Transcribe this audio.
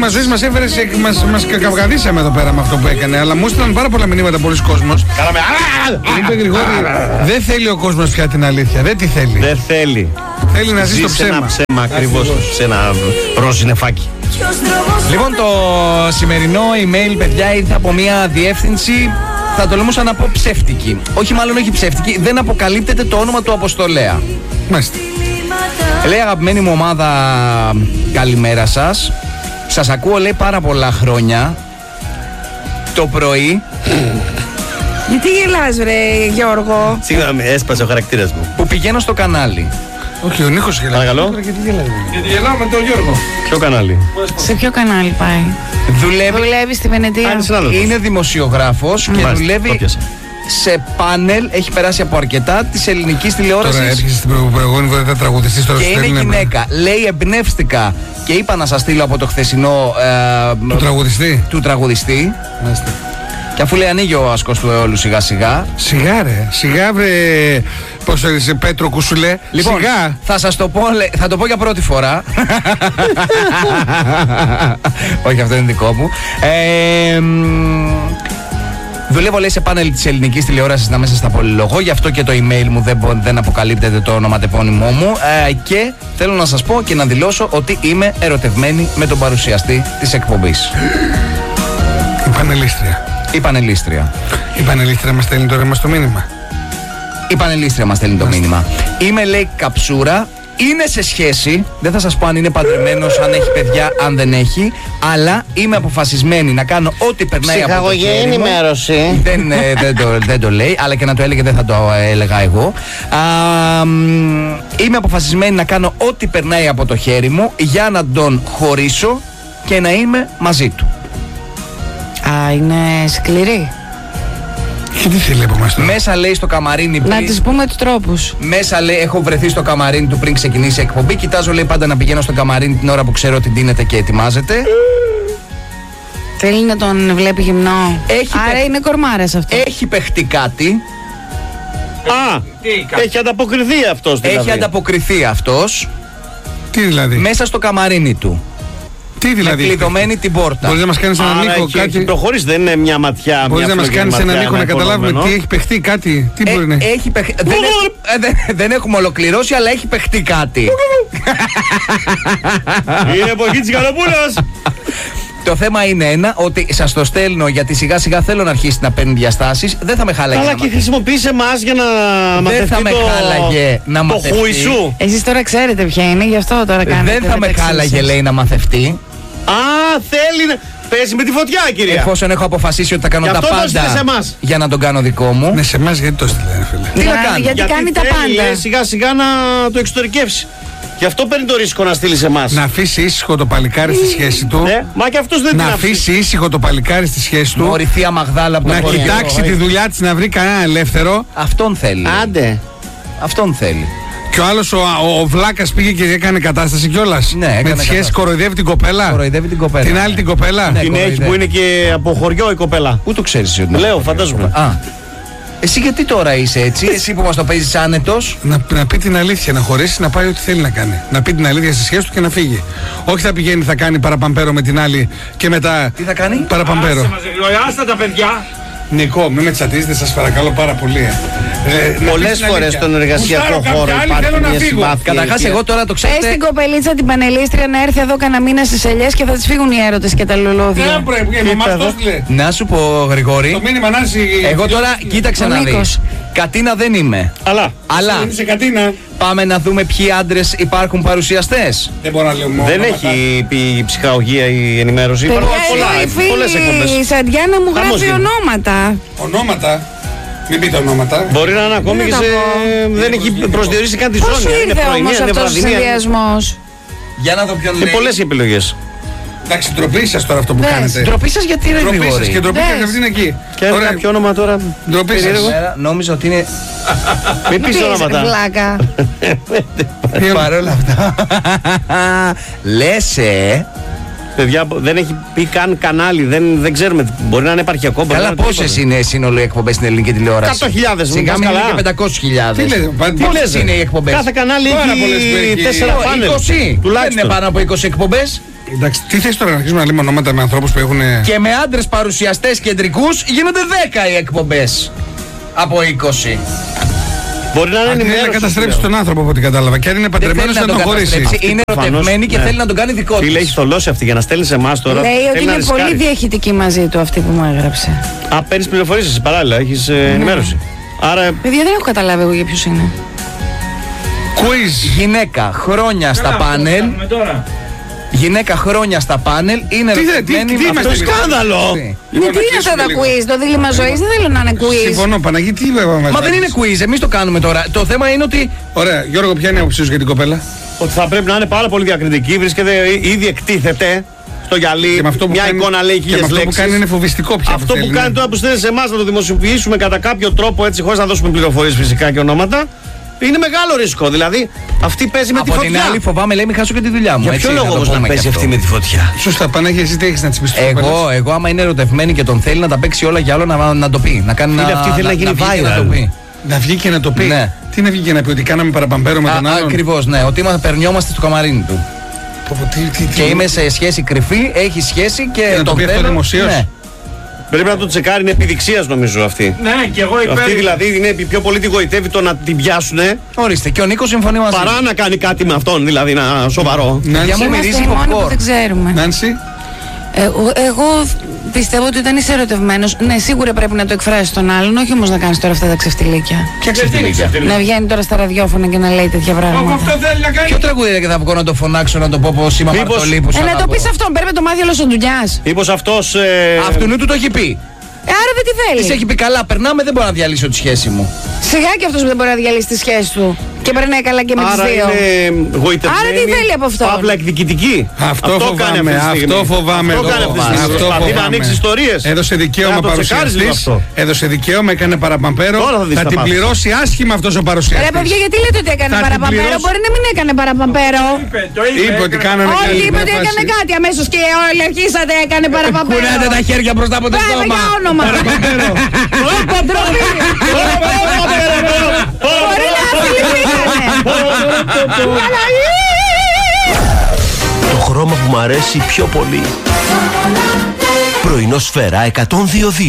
στοίχημα ζωής μας έφερε, μας καυγαδίσαμε εδώ πέρα με αυτό που έκανε. Αλλά μου έστειλαν πάρα πολλά μηνύματα πολλοί κόσμος. Κάναμε. Είπε Γρηγόρη, δεν θέλει ο κόσμος πια την αλήθεια. Δεν τη θέλει. Δεν θέλει. Θέλει να ζει στο ψέμα. Ένα ψέμα ακριβώς. Σε ένα ροζ νεφάκι. Λοιπόν, το σημερινό email, παιδιά, ήρθε από μια διεύθυνση, θα τολμούσα να πω ψεύτικη. Όχι, μάλλον όχι ψεύτικη, δεν αποκαλύπτεται το όνομα του αποστολέα. Μάλιστα. Λέει, αγαπημένη μου ομάδα, καλημέρα σας. Σας ακούω, λέει, πάρα πολλά χρόνια. Το πρωί. Γιατί γελάς, ρε Γιώργο? Συγγνώμη, έσπασε ο χαρακτήρας μου. Που πηγαίνω στο κανάλι. Όχι, ο Νίκος γελάει. Παρακαλώ. Γιατί γελάω με τον Γιώργο. Ποιο κανάλι? Σε ποιο κανάλι πάει? Δουλεύει στη Βενετία. Είναι δημοσιογράφος και δουλεύει σε πάνελ, έχει περάσει από αρκετά της ελληνικής τηλεόρασης. Τώρα έρχεσαι στην προηγούμενη βδομάδα τραγουδιστής τώρα. Και είναι γυναίκα. Λέει, εμπνεύστηκα και είπα να σας στείλω από το χθεσινό του τραγουδιστή. Μάλιστα. Και αφού λέει ανοίγει ο ασκός του αιώλου σιγά σιγά. Σιγά βρε, πώς έλεγε, Πέτρο Κουσουλέ. Λοιπόν, σιγά. θα σας το πω, θα το πω για πρώτη φορά. Όχι, αυτό είναι δικό μου. Δουλεύω, λέει, σε πάνελ της ελληνικής τηλεόρασης, να μέσα στα πολυλογώ. Γι' αυτό και το email μου δεν αποκαλύπτεται το ονοματεπώνυμό μου. Και θέλω να σας πω και να δηλώσω ότι είμαι ερωτευμένη με τον παρουσιαστή της εκπομπής. Η πανελίστρια. Η πανελίστρια μας στέλνει τώρα το μήνυμα. Η πανελίστρια μας στέλνει το μήνυμα. Είμαι, λέει, καψούρα. Είναι σε σχέση. Δεν θα σας πω αν είναι παντρεμένος, αν έχει παιδιά, αν δεν έχει. Αλλά είμαι αποφασισμένη να κάνω ό,τι περνάει από το χέρι μου. ενημέρωση. Δεν το λέει, αλλά και να το έλεγε δεν θα το έλεγα εγώ. Είμαι αποφασισμένη να κάνω ό,τι περνάει από το χέρι μου για να τον χωρίσω και να είμαι μαζί του. Α, είναι σκληρή. Και τι θέλει από εμάς τώρα? Μέσα, λέει, στο καμαρίνι πριν. Να της πούμε τους τρόπους. Μέσα, λέει, έχω βρεθεί στο καμαρίνι του πριν ξεκινήσει η εκπομπή. Κοιτάζω, λέει, πάντα να πηγαίνω στο καμαρίνι την ώρα που ξέρω ότι ντύνεται και ετοιμάζεται. Θέλει να τον βλέπει γυμνό. Άρα είναι κορμάρας αυτό. Έχει παιχτεί κάτι. Έχει ανταποκριθεί αυτός δηλαδή. Έχει ανταποκριθεί αυτός. Τι δηλαδή? Μέσα στο καμαρίνι του. Τι δηλαδή? Με κλειδωμένη την πόρτα. Μπορείς να μας κάνεις έναν ήχο κάτι? Προχωρείς, δεν είναι μια ματιά. Μπορείς να μας κάνεις έναν ήχο να καταλάβουμε τι έχει παιχτεί κάτι? Τι μπορεί να έχει? Δεν έχουμε ολοκληρώσει, αλλά έχει παιχτεί κάτι. Είναι εποχή της Γαλοπούλας. Το θέμα είναι ότι σας το στέλνω γιατί σιγά σιγά θέλω να αρχίσει να παίρνει διαστάσεις. Δεν θα με χάλαγε. Αλλά και χρησιμοποιείς εμάς για να μαθευτεί. Δεν θα με χάλαγε να μαθευτεί. Το χούι σου. Εσείς τώρα ξέρετε ποια είναι, γι' αυτό τώρα κάνετε. Δεν θα με χάλαγε, λέει, να μαθευτεί. Θέλει να παίζει με τη φωτιά, κυρία. Εφόσον έχω αποφασίσει ότι θα κάνω τα πάντα για να τον κάνω δικό μου. Ναι, σε εμάς γιατί το στείλε, φίλε? Τι να κάνει? Γιατί κάνει τα πάντα. Σιγά σιγά να το εξωτερικεύσει. Γι' αυτό παίρνει το ρίσκο να στείλει σε εμάς. Να αφήσει ήσυχο το παλικάρι στη σχέση του. Ναι, μα και αυτός δεν να αφήσει ήσυχο το παλικάρι στη σχέση του. Μωρή θεία Μαγδάλα από το να κοιτάξει τη δουλειά της, να βρει κανένα ελεύθερο. Αυτόν θέλει. Άντε. Αυτόν θέλει. Και ο άλλος ο Βλάκας πήγε και έκανε κατάσταση κιόλας. Ναι, με τη σχέση κοροϊδεύει την κοπέλα. Κοροϊδεύει την κοπέλα. Την άλλη την κοπέλα. Ναι, την έχει που είναι και από χωριό η κοπέλα. Πού το ξέρεις ότι? Λέω, φαντάζομαι. Εσύ γιατί τώρα είσαι έτσι? Εσύ που μας το παίζεις άνετος. Να πει την αλήθεια, να χωρίσει, να πάει ό,τι θέλει να κάνει. Να πει την αλήθεια στη σχέση του και να φύγει. Όχι θα πηγαίνει, θα κάνει παραπαμπέρο με την άλλη και μετά. Τι θα κάνει? Παραπαμπέρο. Άστε τα παιδιά. Νικό, μην με τσατίζετε, σας παρακαλώ πάρα πολύ. Πολλές φορές στον εργασιακό χώρο υπάρχει μια συμπάθεια. Καταρχάς, εγώ τώρα το ξέρω. Πες στην κοπελίτσα την πανελίστρια να έρθει εδώ κανένα μήνα στις ελιές και θα της φύγουν οι έρωτες και τα λουλούδια. Να σου πω, Γρηγόρη. Το μήνυμα να είσαι. Εγώ τώρα κοίταξε να δεις. Κατίνα δεν είμαι. Αλλά. Είσαι κατίνα. Πάμε να δούμε ποιοι άντρες υπάρχουν παρουσιαστές. Δεν μπορώ να λέω μόνο. Δεν έχει πει η ψυχαγωγία η ενημέρωση. Υπάρχουν πολλές εκπομπές. Η Σαντιάνα μου γράφει ονόματα. Ονόματα. Μην πείτε ονόματα. Μπορεί να είναι ακόμη και σε. Δεν έχει προσδιορίσει καν τη ζώνη. Πώς ήρθε όμως αυτός ο συνδυασμός? Για να δω ποιον λέει. Είναι πολλές οι επιλογές. Εντάξει, ντροπή σας τώρα αυτό που κάνετε. Ντροπή σας γιατί είναι Ντροπή Γρηγόρη? σας και ντροπή σας αυτή είναι εκεί. Και κάποιο όνομα τώρα. Ντροπή σας. Νόμιζα ότι είναι. Μην πεις ονόματα. Βλάκα. Παρ' όλα αυτά. Λες, Παιδιά, δεν έχει πει καν κανάλι, δεν ξέρουμε. Μπορεί να είναι επαρχιακό. Καλά, πόσες είναι σύνολο οι εκπομπές στην ελληνική τηλεόραση? 100.000. Σιγά μην είναι και 500.000. Πόσες είναι οι εκπομπές? Κάθε κανάλι έχει 4 πάνελ. Δεν είναι πάνω από 20 εκπομπές. Εντάξει, τι θες τώρα να αρχίσουμε να λέμε ονόματα με ανθρώπους που έχουν. Και με άντρες παρουσιαστές κεντρικούς γίνονται 10 οι εκπομπές από 20. Μπορεί να είναι Θέλει να ενημέρωση. καταστρέψει τον άνθρωπο από ό,τι κατάλαβα. Και αν είναι Δεν θέλει παντρεμένος να να τον χωρίσει. καταστρέψει. Είναι ερωτευμένη και ναι. θέλει να τον κάνει δικό Φίλε, έχει της. θολώσει αυτή για να στέλνει σε εμά τώρα. Λέει ότι θέλει να είναι πολύ ρισκάρει. διαχειτική μαζί του αυτή που μου έγραψε. Α, παίρνει πληροφορίες εσύ παράλληλα, έχει ενημέρωση. Άρα. Παιδιά, δεν έχω καταλάβει εγώ για ποιος είναι. Quiz. Γυναίκα χρόνια στα πάνελ. Γυναίκα χρόνια στα πάνελ είναι Τι ερωτευμένη με είμαστε, αυτό. Σκάνδαλο! Λοιπόν, Τι είναι αυτά τα λίγο. quiz, το δίλημμα ζωής δεν θέλω να είναι quiz. Συμφωνώ, Παναγί, τι είπα. Μα δεν είναι quiz, εμείς το κάνουμε τώρα. Το θέμα είναι ότι. Ωραία, Γιώργο, ποια είναι η άποψή σου για την κοπέλα? Ότι θα πρέπει να είναι πάρα πολύ διακριτική. Βρίσκεται, ήδη εκτίθεται στο γυαλί. Και με αυτό που Μια κάνει, εικόνα λέει και με χίλιες αυτό που λέξεις. κάνει είναι φοβιστικό πια. Αυτό που θέλει, κάνει ναι. τώρα που στέλνει σε εμά να το δημοσιοποιήσουμε κατά κάποιο τρόπο έτσι, χωρίς να δώσουμε πληροφορίες φυσικά και ονόματα, είναι μεγάλο ρίσκο. Δηλαδή αυτή παίζει με τη Από την φωτιά. άλλη, φοβάμαι, λέει, μην χάσω και τη δουλειά μου. Για έτσι, ποιο λόγο το όμως να πούμε παίζει και αυτή αυτό. με τη φωτιά? Σωστά, Παναγί, εσύ τι έχεις να της πεις? Εγώ, άμα είναι ερωτευμένη και τον θέλει να τα παίξει όλα για όλα, να το πει. Να κάνει Φίλε, αυτή θέλει να γίνει βγει και viral. να το πει. Να βγει και να το πει. Ναι. Τι να βγει και να πει, ότι κάναμε παραπαμπέρο με τον άλλον? Ακριβώς, ναι. Ότι περνιόμαστε στο καμαρίνι του. Και είμαι σε σχέση κρυφή, έχει σχέση και να το τον πει αυτό θέλω. δημοσίως. Ναι. Πρέπει να το τσεκάρει, είναι επιδειξίας νομίζω αυτή. Ναι, και εγώ υπέρ. Αυτή δηλαδή είναι πιο πολύ τη γοητεύει το να την πιάσουνε Ορίστε, και ο Νίκος συμφωνεί μαζί. παρά να κάνει κάτι με αυτόν, δηλαδή να σοβαρό. Για μου Είμαστε μυρίζει οι μόνοι που popcorn. δεν ξέρουμε. Νάνση, Εγώ πιστεύω ότι όταν είσαι ερωτευμένος, ναι, σίγουρα πρέπει να το εκφράσεις στον άλλον, όχι όμως να κάνεις τώρα αυτά τα ξεφτιλίκια. Ποια ξεφτιλίκια. Να βγαίνει τώρα στα ραδιόφωνα και να λέει τέτοια πράγματα. Αυτό θέλει να κάνει. Ποιο τραγούδι και θα βγω να το φωνάξω, να το πω πως είμαι Μήπως- αμαρτωλή που Να το πεις αυτόν, πρέπει να το μάθει όλος ο Ντουλιάς. Μήπως αυτός. Αυτού του το έχει πει. Άρα δεν τη Της θέλει. έχει πει καλά, περνάμε, δεν μπορώ να διαλύσω τη σχέση μου. Σιγά και αυτός που δεν μπορεί να διαλύσει τη σχέση του. Και περνάει καλά και με τις Άρα δύο. είναι γοητευμένη. Άρα τι θέλει από αυτόν? Παύλα εκδικητική. αυτό κάνει φοβάμαι. αυτή τη στιγμή. Αυτό φοβάμαι. Αυτό κάνει αυτή τη στιγμή. Προσπαθεί να ανοίξει ιστορίες. Έδωσε δικαίωμα Να το τσεκάρεις λίγο παρουσιαστής. αυτό. Έδωσε δικαίωμα, έκανε παραπαμπέρο. Τώρα θα δεις Θα τα την πάθη. πληρώσει άσχημα αυτός ο Ρε παρουσιαστής. παιδιά, γιατί λέτε ότι έκανε Θα την παραπαμπέρο? πληρώσει. Μπορεί να μην έκανε παραπαμπέρο. Το είπε. Είπε ότι κάνανε Όχι, καλή είπε ότι φάση. έκανε κάτι αμέσως και όλοι αρχίσατε, έκανε παραπαμπέρο. Κουνάτε τα χέρια μπροστά από το Πάμε στόμα. για όνομα. Ντροπή. Μπορεί να συλληφθήκανε. Το χρώμα που μου αρέσει πιο πολύ. Πρωινό Σφαίρα 102.2.